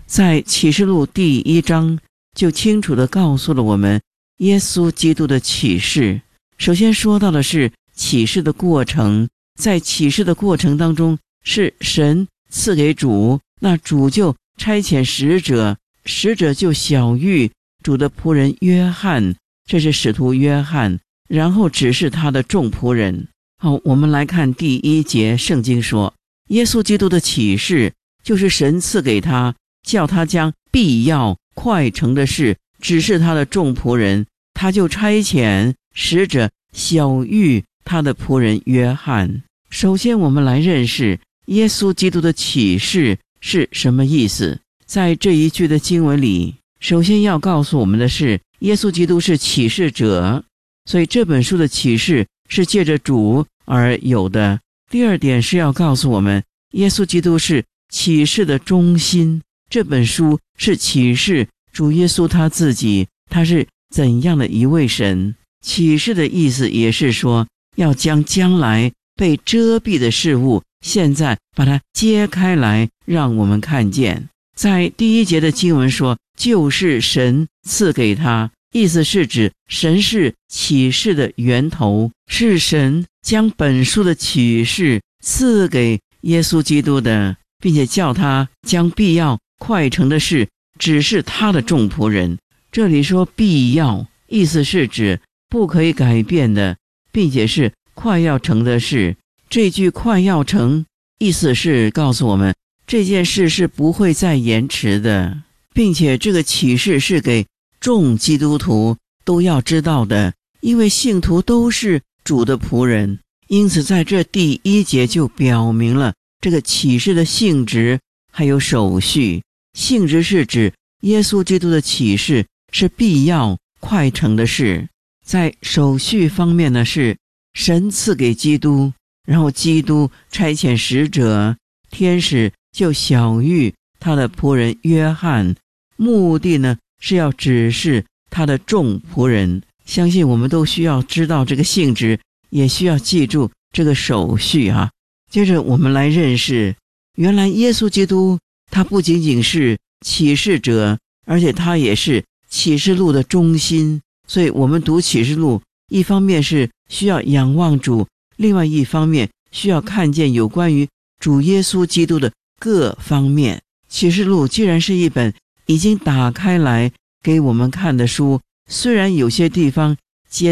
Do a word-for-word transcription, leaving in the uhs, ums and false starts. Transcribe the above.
在启示录第一章就清楚地告诉了我们耶稣基督的启示。首先说到的是启示的过程，在启示的过程当中，是神赐给主，那主就差遣使者，使者就晓谕主的仆人约翰，这是使徒约翰，然后指示他的众仆人。好，我们来看第一节，圣经说耶稣基督的启示就是神赐给他，叫他将必要快成的事指示他的众仆人，他就差遣使者晓谕他的仆人约翰。首先我们来认识耶稣基督的启示是什么意思。在这一句的经文里，首先要告诉我们的是耶稣基督是启示者，所以这本书的启示是借着主而有的。第二点是要告诉我们耶稣基督是启示的中心，这本书是启示主耶稣他自己，他是怎样的一位神。启示的意思也是说要将将来被遮蔽的事物现在把它揭开来让我们看见。在第一节的经文说就是神赐给他，意思是指神是启示的源头，是神将本书的启示赐给耶稣基督的，并且叫他将必要快成的事指示他的众仆人。这里说必要，意思是指不可以改变的，并且是快要成的事。这句快要成意思是告诉我们这件事是不会再延迟的，并且这个启示是给众基督徒都要知道的，因为信徒都是主的仆人。因此在这第一节就表明了这个启示的性质还有手续。性质是指耶稣基督的启示是必要快成的事，在手续方面呢，是神赐给基督，然后基督差遣使者，天使就晓谕他的仆人约翰，目的呢是要指示他的众仆人。相信我们都需要知道这个性质，也需要记住这个手续啊。接着我们来认识，原来耶稣基督他不仅仅是启示者，而且他也是启示录的中心。所以我们读启示录，一方面是需要仰望主，另外一方面需要看见有关于主耶稣基督的各方面。启示录既然是一本已经打开来给我们看的书，虽然有些地方